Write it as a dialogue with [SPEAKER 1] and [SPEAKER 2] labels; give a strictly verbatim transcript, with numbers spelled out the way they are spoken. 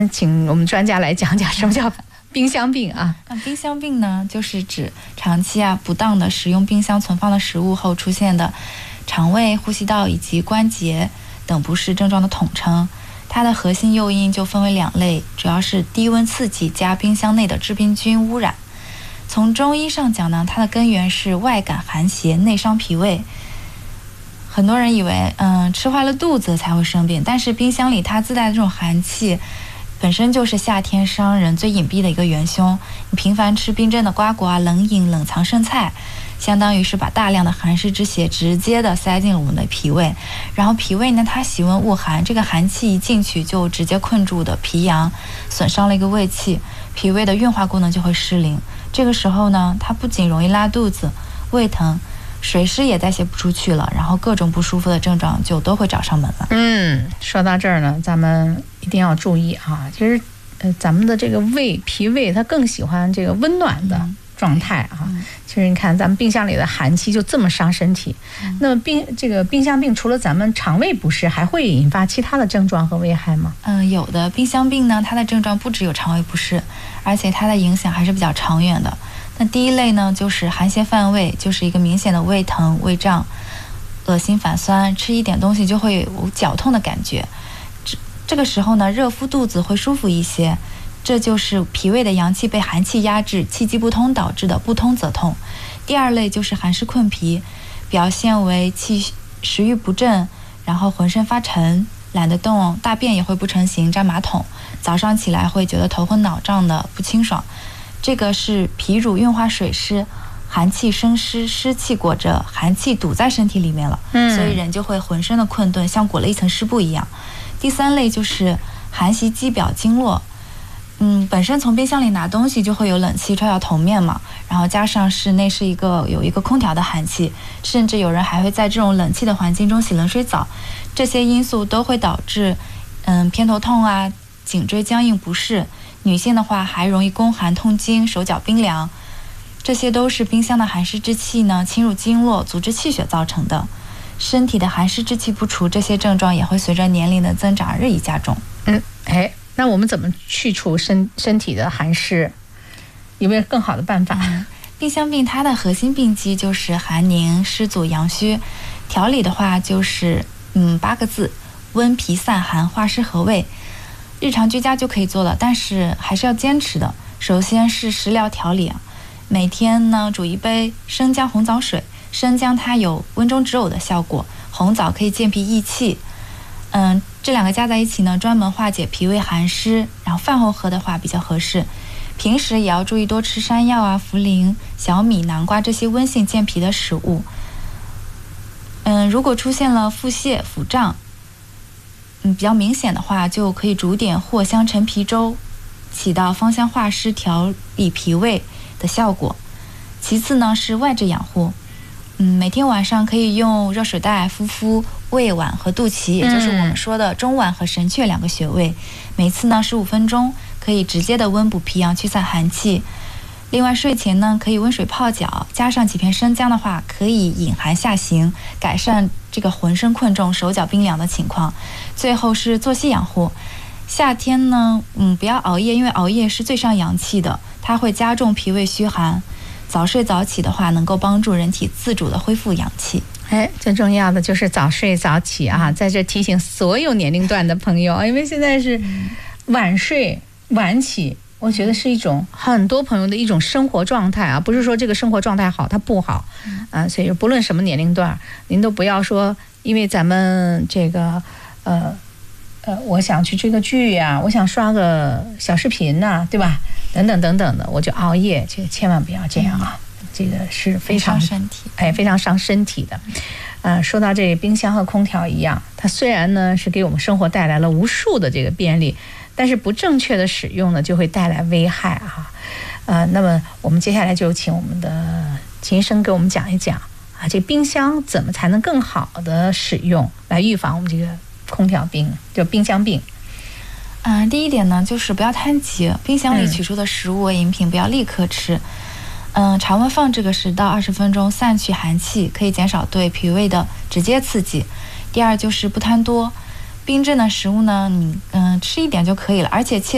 [SPEAKER 1] 请我们专家来讲讲什么叫冰箱病啊？
[SPEAKER 2] 那冰箱病呢，就是指长期啊不当的使用冰箱存放的食物后出现的肠胃、呼吸道以及关节等不适症状的统称。它的核心诱因就分为两类，主要是低温刺激加冰箱内的致病菌污染。从中医上讲呢，它的根源是外感寒邪，内伤脾胃。很多人以为，嗯，吃坏了肚子才会生病，但是冰箱里它自带的这种寒气，本身就是夏天伤人最隐蔽的一个元凶。你频繁吃冰镇的瓜果啊、冷饮、冷藏剩菜，相当于是把大量的寒湿之邪直接的塞进了我们的脾胃。然后脾胃呢，它喜温恶寒，这个寒气一进去就直接困住的脾阳，损伤了一个胃气，脾胃的运化功能就会失灵。这个时候呢，它不仅容易拉肚子、胃疼，水湿也代谢不出去了，然后各种不舒服的症状就都会找上门了。
[SPEAKER 1] 嗯，说到这儿呢，咱们一定要注意啊，其实呃，咱们的这个胃、脾胃它更喜欢这个温暖的状态啊。
[SPEAKER 2] 嗯、
[SPEAKER 1] 其实你看，咱们冰箱里的寒气就这么伤身体。嗯、那么冰这个冰箱病除了咱们肠胃不适，还会引发其他的症状和危害吗？
[SPEAKER 2] 嗯，有的。冰箱病呢，它的症状不只有肠胃不适，而且它的影响还是比较长远的。那第一类呢，就是寒邪犯胃，就是一个明显的胃疼、胃胀、恶心反酸，吃一点东西就会有绞痛的感觉。这这个时候呢，热敷肚子会舒服一些，这就是脾胃的阳气被寒气压制，气机不通导致的不通则痛。第二类就是寒湿困脾，表现为气食欲不振，然后浑身发沉，懒得动，大便也会不成形，粘马桶，早上起来会觉得头昏脑胀的不清爽。这个是脾主运化水湿，寒气生湿，湿气裹着寒气堵在身体里面了，嗯，所以人就会浑身的困顿，像裹了一层湿布一样。第三类就是寒袭肌表经络，嗯，本身从冰箱里拿东西就会有冷气吹到头面嘛，然后加上室内是一个有一个空调的寒气，甚至有人还会在这种冷气的环境中洗冷水澡，这些因素都会导致嗯偏头痛啊、颈椎僵硬不适。女性的话还容易宫寒痛经、手脚冰凉，这些都是冰箱的寒湿之气呢侵入经络，阻滞气血造成的。身体的寒湿之气不除，这些症状也会随着年龄的增长日益加重。
[SPEAKER 1] 嗯，哎，那我们怎么去除身身体的寒湿？有没有更好的办法？
[SPEAKER 2] 嗯、冰箱病它的核心病机就是寒凝、湿阻、阳虚。调理的话就是嗯八个字：温脾散寒、化湿和胃。日常居家就可以做了，但是还是要坚持的。首先是食疗调理啊，每天呢煮一杯生姜红枣水，生姜它有温中止呕的效果，红枣可以健脾益气。嗯，这两个加在一起呢，专门化解脾胃寒湿，然后饭后喝的话比较合适。平时也要注意多吃山药啊、茯苓、小米、南瓜这些温性健脾的食物。嗯，如果出现了腹泻、腹胀，嗯，比较明显的话，就可以煮点藿香陈皮粥，起到芳香化湿、调理脾胃的效果。其次呢是外治养护，嗯，每天晚上可以用热水袋敷敷胃脘和肚脐，也就是我们说的中脘和神阙两个穴位，每次呢十五分钟，可以直接的温补脾阳、驱散寒气。另外睡前呢可以温水泡脚，加上几片生姜的话，可以引寒下行，改善这个浑身困重、手脚冰凉的情况。最后是作息养护，夏天呢，嗯，不要熬夜，因为熬夜是最伤阳气的，它会加重脾胃虚寒。早睡早起的话，能够帮助人体自主的恢复阳气。
[SPEAKER 1] 哎，最重要的就是早睡早起啊！在这提醒所有年龄段的朋友，因为现在是晚睡晚起。我觉得是一种很多朋友的一种生活状态啊，不是说这个生活状态好它不好啊，所以不论什么年龄段，您都不要说因为咱们这个呃呃，我想去追个剧呀、啊，我想刷个小视频呐、啊，对吧？等等等等的，我就熬夜，这千万不要这样啊，嗯、这个是非常
[SPEAKER 2] 伤身体，
[SPEAKER 1] 哎，非常伤身体的。呃，说到这冰箱和空调一样，它虽然呢是给我们生活带来了无数的这个便利。但是不正确的使用呢，就会带来危害啊。呃，那么我们接下来就请我们的秦医生给我们讲一讲啊，这冰箱怎么才能更好的使用，来预防我们这个空调病，就冰箱病。
[SPEAKER 2] 嗯、呃，第一点呢，就是不要贪急，冰箱里取出的食物、饮品不要立刻吃。嗯、呃，常温放置个十到二十分钟，散去寒气，可以减少对脾胃的直接刺激。第二就是不贪多。冰镇的食物呢，你嗯、呃、吃一点就可以了，而且切